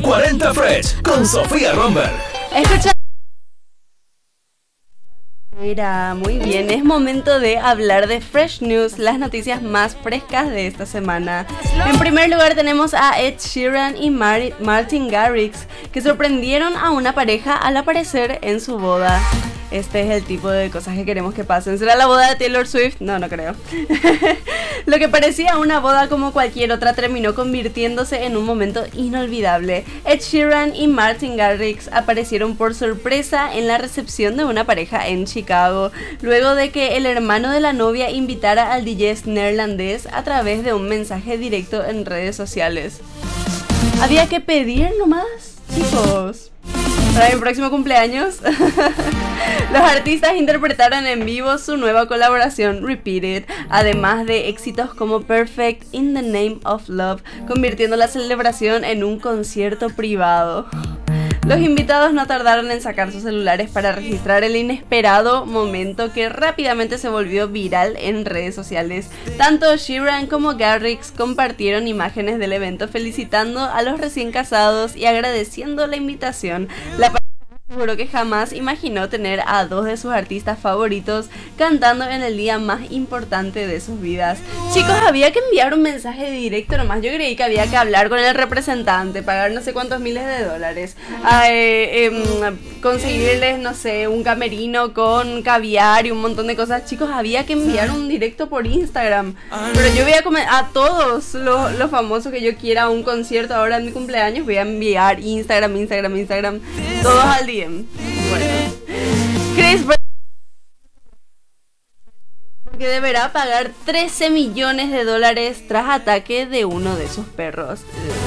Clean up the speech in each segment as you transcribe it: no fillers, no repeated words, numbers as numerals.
40 Fresh con Sofía Romberg. Escucha. Mira, muy bien, es momento de hablar de Fresh News, las noticias más frescas de esta semana. En primer lugar tenemos a Ed Sheeran y Martin Garrix, que sorprendieron a una pareja al aparecer en su boda. Este es el tipo de cosas que queremos que pasen. ¿Será la boda de Taylor Swift? No, no creo. Lo que parecía una boda como cualquier otra terminó convirtiéndose en un momento inolvidable. Ed Sheeran y Martin Garrix aparecieron por sorpresa en la recepción de una pareja en Chicago, luego de que el hermano de la novia invitara al DJ neerlandés a través de un mensaje directo en redes sociales. Había que pedir nomás, chicos. Para mi próximo cumpleaños, los artistas interpretaron en vivo su nueva colaboración Repeat It, además de éxitos como Perfect, In the Name of Love, convirtiendo la celebración en un concierto privado. Los invitados no tardaron en sacar sus celulares para registrar el inesperado momento que rápidamente se volvió viral en redes sociales. Tanto Sheeran como Garrix compartieron imágenes del evento felicitando a los recién casados y agradeciendo la invitación. La pareja aseguró que jamás imaginó tener a dos de sus artistas favoritos cantando en el día más importante de sus vidas. Chicos, había que enviar un mensaje directo nomás. Yo creí que había que hablar con el representante, pagar no sé cuántos miles de dólares, conseguirles, no sé, un camerino con caviar y un montón de cosas. Chicos, había que enviar un directo por Instagram. Pero yo voy a todos los famosos que yo quiera a un concierto ahora en mi cumpleaños, voy a enviar Instagram, todos al día. Bueno, Chris Brown, porque deberá pagar 13 millones de dólares tras ataque de uno de sus perros.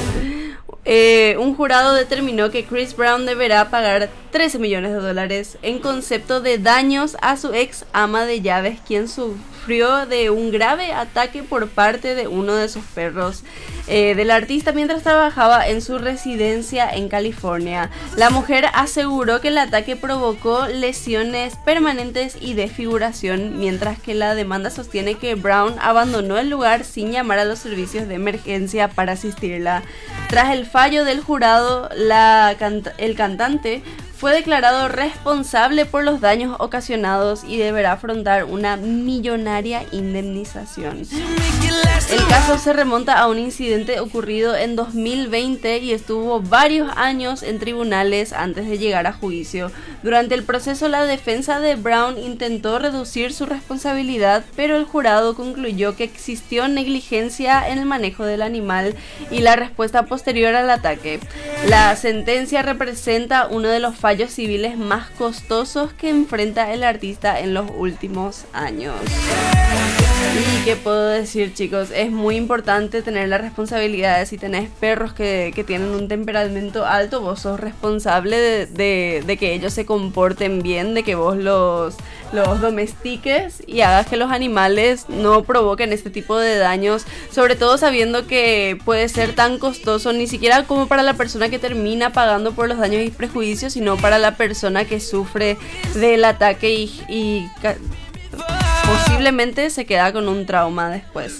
Un jurado determinó que Chris Brown deberá pagar 13 millones de dólares en concepto de daños a su ex ama de llaves, quien sufrió de un grave ataque por parte de uno de sus perros del artista mientras trabajaba en su residencia en California. La mujer aseguró que el ataque provocó lesiones permanentes y desfiguración, mientras que la demanda sostiene que Brown abandonó el lugar sin llamar a los servicios de emergencia para asistirla. Tras el fallo del jurado, el cantante fue declarado responsable por los daños ocasionados y deberá afrontar una millonaria indemnización. El caso se remonta a un incidente ocurrido en 2020 y estuvo varios años en tribunales antes de llegar a juicio. Durante el proceso, la defensa de Brown intentó reducir su responsabilidad, pero el jurado concluyó que existió negligencia en el manejo del animal y la respuesta posterior al ataque. La sentencia representa uno de los fallos civiles más costosos que enfrenta el artista en los últimos años. ¿Y qué puedo decir, chicos? Es muy importante tener las responsabilidades. Si tenés perros que tienen un temperamento alto, vos sos responsable de que ellos se comporten bien, de que vos los domestiques y hagas que los animales no provoquen este tipo de daños, sobre todo sabiendo que puede ser tan costoso, ni siquiera como para la persona que termina pagando por los daños y prejuicios, sino para la persona que sufre del ataque y posiblemente se queda con un trauma después.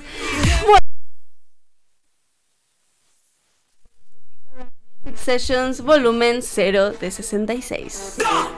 Sessions volumen 0 de 66.